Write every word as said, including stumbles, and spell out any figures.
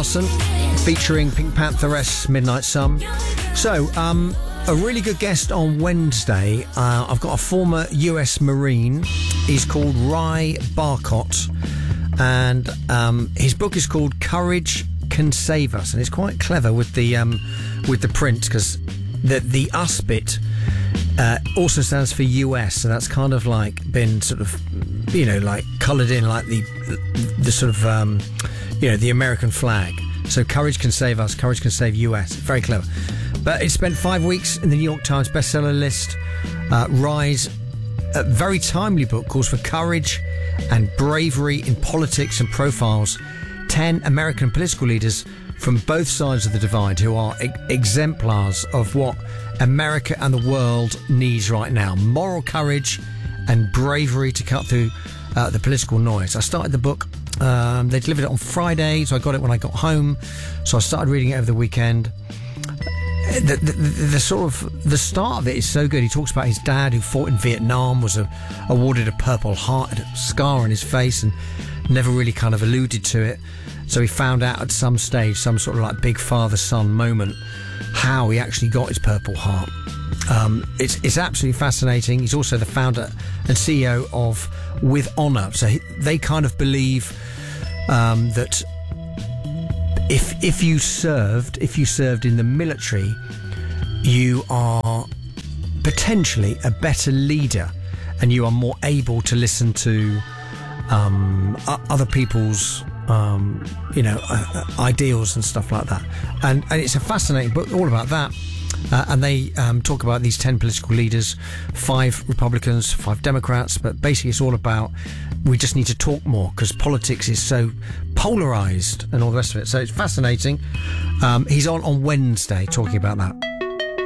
Larson, featuring Pink Pantheress, Midnight Sun. So, um, a really good guest on Wednesday. Uh, I've got a former U S Marine. He's called Ry Barcott, and um, his book is called Courage Can Save Us, and it's quite clever with the um, with the print, because the the us bit uh, also stands for U S, so that's kind of like been sort of, you know, like coloured in like the the sort of um, you know, the American flag. So Courage Can Save Us, Courage Can Save U S. Very clever. But it spent five weeks in the New York Times bestseller list. Uh, Ry's a very timely book calls for courage and bravery in politics and profiles ten American political leaders from both sides of the divide who are e- exemplars of what America and the world needs right now. Moral courage and bravery to cut through uh, the political noise. I started the book. Um, they delivered it on Friday, so I got it when I got home. So I started reading it over the weekend. The, the, the, the sort of the start of it is so good. He talks about his dad who fought in Vietnam, was a, awarded a Purple Heart, had a scar on his face, and never really kind of alluded to it. So he found out at some stage, some sort of like big father-son moment, how he actually got his Purple Heart. Um, it's it's absolutely fascinating. He's also the founder and C E O of With Honor. So he, they kind of believe um, that if if you served if you served in the military, you are potentially a better leader, and you are more able to listen to um, other people's um, you know uh, ideals and stuff like that. And and it's a fascinating book all about that. Uh, and they um, talk about these ten political leaders, five Republicans, five Democrats, but basically it's all about we just need to talk more because politics is so polarised and all the rest of it. So it's fascinating. Um, he's on on Wednesday talking about that.